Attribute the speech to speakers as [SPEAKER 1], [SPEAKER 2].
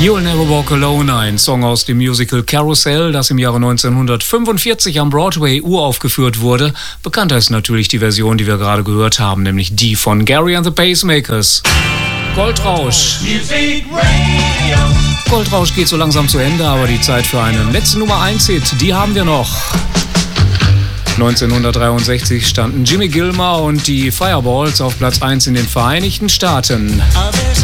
[SPEAKER 1] You'll Never Walk Alone, ein Song aus dem Musical Carousel, das im Jahre 1945 am Broadway uraufgeführt wurde. Bekannter ist natürlich die Version, die wir gerade gehört haben, nämlich die von Gary and the Pacemakers. Goldrausch. Goldrausch geht so langsam zu Ende, aber die Zeit für einen letzten Nummer 1-Hit, die haben wir noch. 1963 standen Jimmy Gilmer und die Fireballs auf Platz 1 in den Vereinigten Staaten.